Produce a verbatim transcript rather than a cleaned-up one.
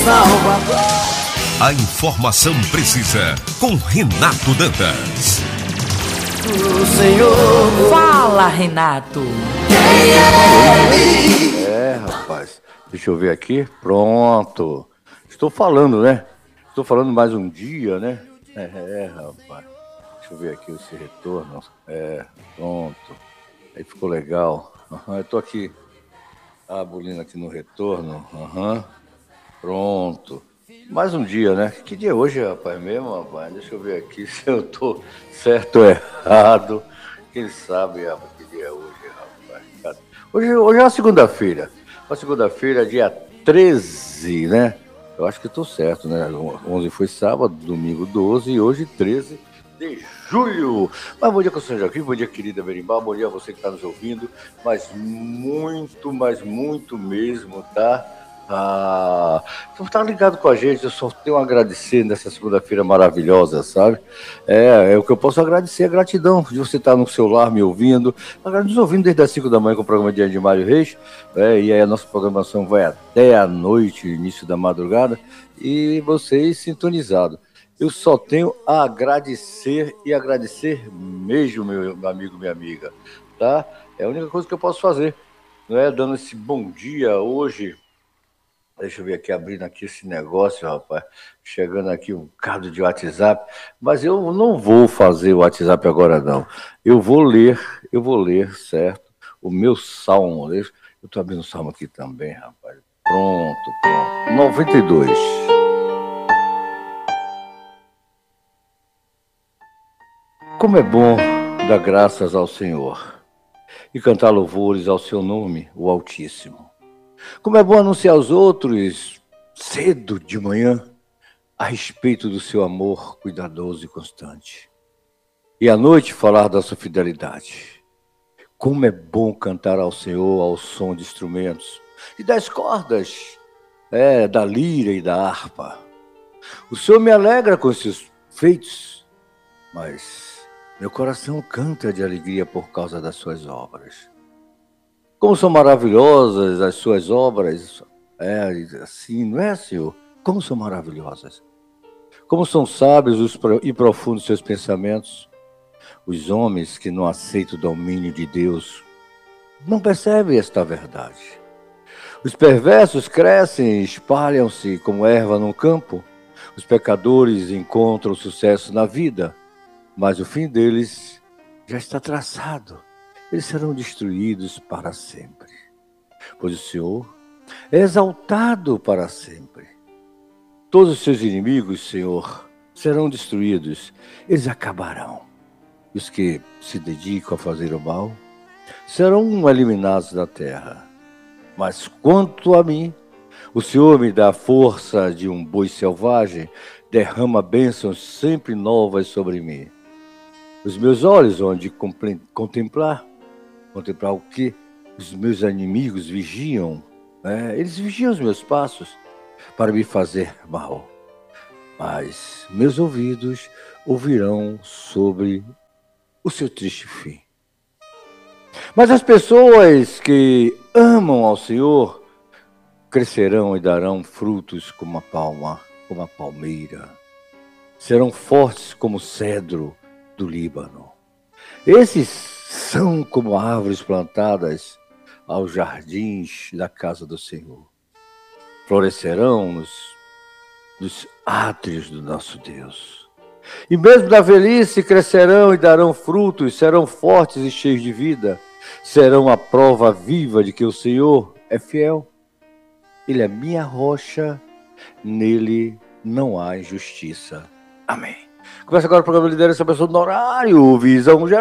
Salvador. A informação precisa com Renato Dantas. O Senhor. Fala, Renato. Quem é Ele? É, rapaz. Deixa eu ver aqui. Pronto. Estou falando, né? Estou falando mais um dia, né? É, é, rapaz. Deixa eu ver aqui esse retorno. É, pronto. Aí ficou legal. Uhum, eu estou aqui. Ah, abolindo aqui no retorno. Uhum. Pronto. Mais um dia, né? Que dia é hoje, rapaz, mesmo, rapaz? Deixa eu ver aqui se eu tô certo ou errado. Quem sabe, rapaz, que dia é hoje, rapaz? Hoje, hoje é uma segunda-feira. Uma segunda-feira, dia treze, né? Eu acho que eu tô certo, né? onze foi sábado, domingo doze e hoje treze de julho. Mas bom dia, Constantino Joaquim, bom dia, querida Berimbau, bom dia a você que está nos ouvindo. Mas muito, mas muito mesmo, tá? Ah, então tá ligado com a gente, eu só tenho a agradecer nessa segunda-feira maravilhosa, sabe? É, é o que eu posso agradecer, a gratidão de você estar no seu lar me ouvindo, nos ouvindo desde as cinco da manhã com o programa Dia de Mário Reis, é, e aí a nossa programação vai até a noite, início da madrugada, e vocês sintonizados. Eu só tenho a agradecer e agradecer mesmo, meu amigo, minha amiga, tá? É a única coisa que eu posso fazer, não é? Dando esse bom dia hoje. Deixa eu ver aqui, abrindo aqui esse negócio, rapaz. Chegando aqui um bocado de WhatsApp. Mas eu não vou fazer o WhatsApp agora, não. Eu vou ler, eu vou ler, certo? O meu salmo. Eu estou abrindo o salmo aqui também, rapaz. Pronto, pronto. noventa e dois. Como é bom dar graças ao Senhor e cantar louvores ao seu nome, o Altíssimo. Como é bom anunciar aos outros, cedo de manhã, a respeito do seu amor cuidadoso e constante. E à noite falar da sua fidelidade. Como é bom cantar ao Senhor ao som de instrumentos e das cordas, é, da lira e da harpa. O Senhor me alegra com seus feitos, mas meu coração canta de alegria por causa das suas obras. Como são maravilhosas as suas obras, é assim, não é, Senhor? Como são maravilhosas. Como são sábios os, e profundos seus pensamentos. Os homens que não aceitam o domínio de Deus não percebem esta verdade. Os perversos crescem e espalham-se como erva no campo. Os pecadores encontram sucesso na vida, mas o fim deles já está traçado. Eles serão destruídos para sempre. Pois o Senhor é exaltado para sempre. Todos os seus inimigos, Senhor, serão destruídos. Eles acabarão. E os que se dedicam a fazer o mal serão eliminados da terra. Mas quanto a mim, o Senhor me dá a força de um boi selvagem, derrama bênçãos sempre novas sobre mim. Os meus olhos hão de contemplar Contemplar o que os meus inimigos vigiam, né? Eles vigiam os meus passos para me fazer mal. Mas meus ouvidos ouvirão sobre o seu triste fim. Mas as pessoas que amam ao Senhor crescerão e darão frutos como a palma, como a palmeira. Serão fortes como o cedro do Líbano. Esses são como árvores plantadas aos jardins da casa do Senhor. Florescerão nos, nos átrios do nosso Deus. E mesmo na velhice crescerão e darão frutos, serão fortes e cheios de vida. Serão a prova viva de que o Senhor é fiel. Ele é minha rocha, nele não há injustiça. Amém. Começa agora o programa Liderança Pessoa no horário, Visão Geral.